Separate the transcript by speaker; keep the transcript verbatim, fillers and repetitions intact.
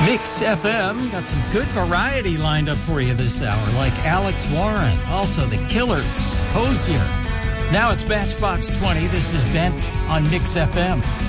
Speaker 1: Mix F M got some good variety lined up for you this hour, like Alex Warren, also The Killers, Hozier. Now it's Matchbox twenty. This is Bent on Mix F M.